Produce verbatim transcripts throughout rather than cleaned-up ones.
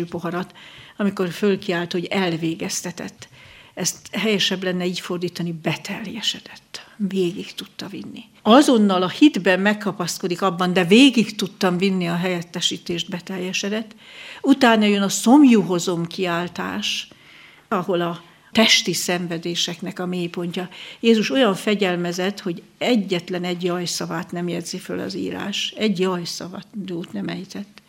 poharat, amikor fölkiált, hogy elvégeztetett. Ezt helyesebb lenne így fordítani, beteljesedett. Végig tudta vinni. Azonnal a hitben megkapaszkodik abban, de végig tudtam vinni a helyettesítést, beteljesedett. Utána jön a szomjúhozom kiáltás, ahol a testi szenvedéseknek a mélypontja. Jézus olyan fegyelmezett, hogy egyetlen egy jajszavát nem jegyzi föl az írás. Egy jajszavat nem ejtett.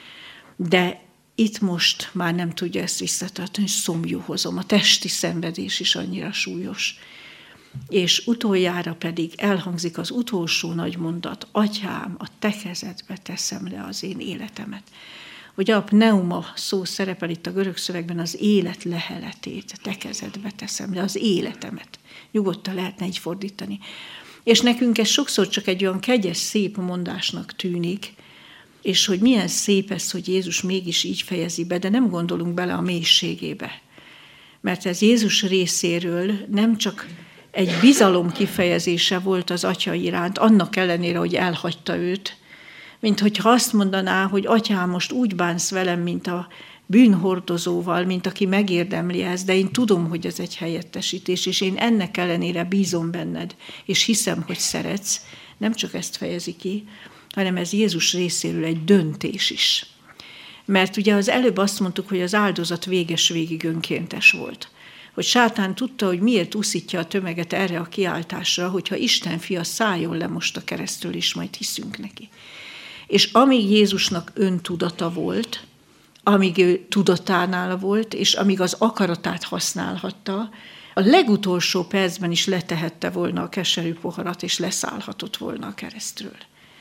De itt most már nem tudja ezt visszatartani, hogy szomjúhozom. A testi szenvedés is annyira súlyos. És utoljára pedig elhangzik az utolsó nagy mondat, Atyám, a te kezedbe teszem le az én életemet. Hogy a pneuma szó szerepel itt a görög szövegben, az élet leheletét, te kezedbe teszem le, az életemet. Nyugodtan lehetne így fordítani. És nekünk ez sokszor csak egy olyan kegyes, szép mondásnak tűnik, és hogy milyen szép ez, hogy Jézus mégis így fejezi be, de nem gondolunk bele a mélységébe. Mert ez Jézus részéről nem csak egy bizalom kifejezése volt az Atya iránt, annak ellenére, hogy elhagyta őt, mint hogyha azt mondaná, hogy Atyám, most úgy bánsz velem, mint a bűnhordozóval, mint aki megérdemli ezt, de én tudom, hogy ez egy helyettesítés, és én ennek ellenére bízom benned, és hiszem, hogy szeretsz. Nem csak ezt fejezi ki, hanem ez Jézus részéről egy döntés is. Mert ugye az előbb azt mondtuk, hogy az áldozat véges végig önkéntes volt. Hogy Sátán tudta, hogy miért uszítja a tömeget erre a kiáltásra, hogyha Isten fia szálljon le most a keresztről, és majd hiszünk neki. És amíg Jézusnak öntudata volt, amíg ő tudatánál volt, és amíg az akaratát használhatta, a legutolsó percben is letehette volna a keserű poharat, és leszállhatott volna a keresztről.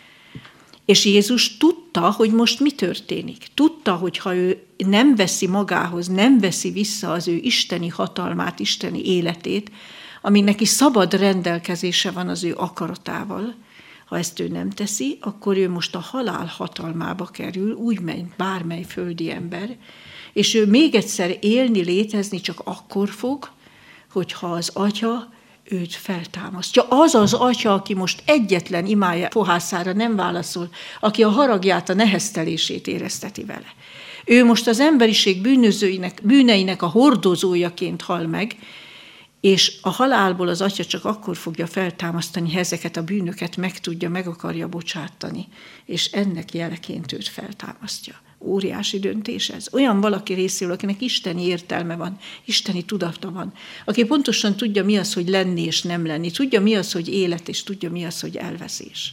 És Jézus tudta, hogy most mi történik. Tudta, hogy ha ő nem veszi magához, nem veszi vissza az ő isteni hatalmát, isteni életét, ami neki szabad rendelkezése van az ő akaratával, ha ezt ő nem teszi, akkor ő most a halál hatalmába kerül, úgy megy bármely földi ember, és ő még egyszer élni, létezni csak akkor fog, hogyha az Atya őt feltámasztja. Az az Atya, aki most egyetlen imája fohászára nem válaszol, aki a haragját, a neheztelését érezteti vele. Ő most az emberiség bűnözőinek, bűneinek a hordozójaként hal meg, és a halálból az Atya csak akkor fogja feltámasztani, ha ezeket a bűnöket meg tudja, meg akarja bocsátani, és ennek jeleként őt feltámasztja. Óriási döntés ez. Olyan valaki részéről, akinek isteni értelme van, isteni tudata van, aki pontosan tudja, mi az, hogy lenni és nem lenni, tudja, mi az, hogy élet, és tudja, mi az, hogy elveszés.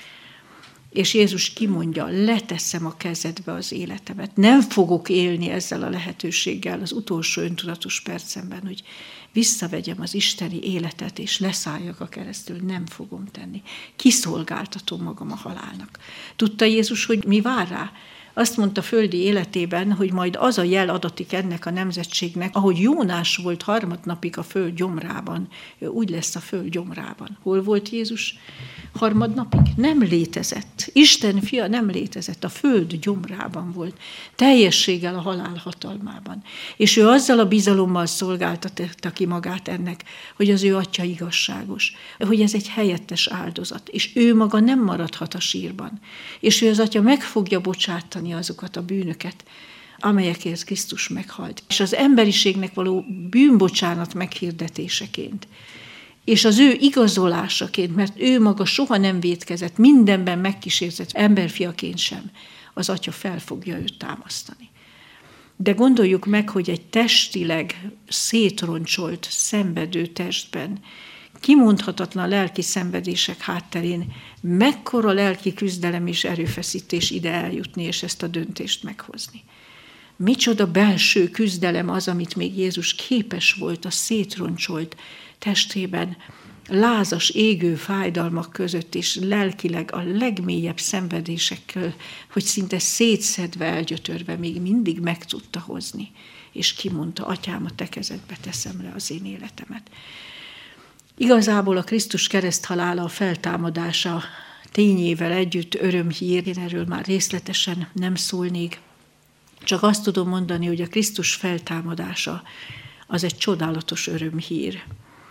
És Jézus kimondja, leteszem a kezedbe az életemet. Nem fogok élni ezzel a lehetőséggel az utolsó öntudatos percemben, hogy visszavegyem az isteni életet, és leszálljak a keresztül. Nem fogom tenni. Kiszolgáltatom magam a halálnak. Tudta Jézus, hogy mi vár rá? Azt mondta földi életében, hogy majd az a jel adatik ennek a nemzetségnek, ahogy Jónás volt harmadnapig a föld gyomrában, úgy lesz a föld gyomrában. Hol volt Jézus harmadnapig? Nem létezett. Isten fia nem létezett, a föld gyomrában volt, teljességgel a halál hatalmában. És ő azzal a bizalommal szolgáltatta ki magát ennek, hogy az ő Atya igazságos, hogy ez egy helyettes áldozat, és ő maga nem maradhat a sírban. És ő az Atya meg fogja bocsátani azokat a bűnöket, amelyekért Krisztus meghalt. És az emberiségnek való bűnbocsánat meghirdetéseként, és az ő igazolásaként, mert ő maga soha nem vétkezett, mindenben megkísérzett, emberfiaként sem, az Atya fel fogja őt támasztani. De gondoljuk meg, hogy egy testileg szétroncsolt, szenvedő testben, kimondhatatlan lelki szenvedések hátterén mekkora lelki küzdelem és erőfeszítés ide eljutni, és ezt a döntést meghozni. Micsoda belső küzdelem az, amit még Jézus képes volt a szétroncsolt testében, lázas, égő fájdalmak között, és lelkileg a legmélyebb szenvedésekkel, hogy szinte szétszedve, elgyötörve még mindig meg tudta hozni. És kimondta, Atyám, a te kezedbe teszem le az én életemet. Igazából a Krisztus kereszthalála, a feltámadása tényével együtt örömhír, én erről már részletesen nem szólnék, csak azt tudom mondani, hogy a Krisztus feltámadása az egy csodálatos örömhír.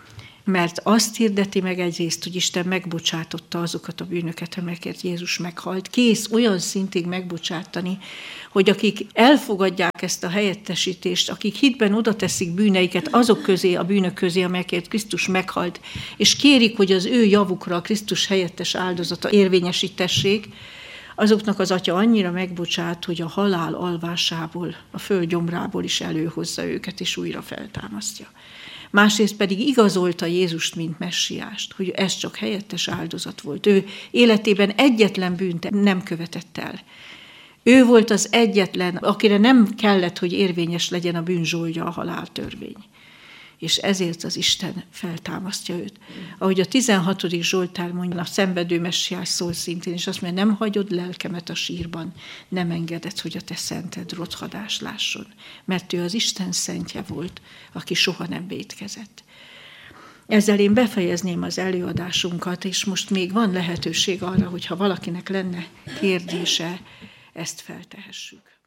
Mert azt hirdeti meg egyrészt, hogy Isten megbocsátotta azokat a bűnöket, amelyeket Jézus meghalt. Kész olyan szintig megbocsátani, hogy akik elfogadják ezt a helyettesítést, akik hitben oda teszik bűneiket azok közé, a bűnök közé, amelyekért Krisztus meghalt, és kérik, hogy az ő javukra a Krisztus helyettes áldozata érvényesítessék, azoknak az Atya annyira megbocsát, hogy a halál alvásából, a föld gyomrából is előhozza őket, és újra feltámasztja. Másrészt pedig igazolta Jézust, mint messiást, hogy ez csak helyettes áldozat volt. Ő életében egyetlen bűnt nem követett el. Ő volt az egyetlen, akire nem kellett, hogy érvényes legyen a bűnzsoldja, a haláltörvény. És ezért az Isten feltámasztja őt. Ahogy a tizenhatodik Zsoltár mondja, a szenvedő messiás szól szintén, és azt mondja, nem hagyod lelkemet a sírban, nem engeded, hogy a te szented rothadás lásson. Mert ő az Isten szentje volt, aki soha nem vétkezett. Ezzel én befejezném az előadásunkat, és most még van lehetőség arra, hogyha valakinek lenne kérdése, ezt feltehessük.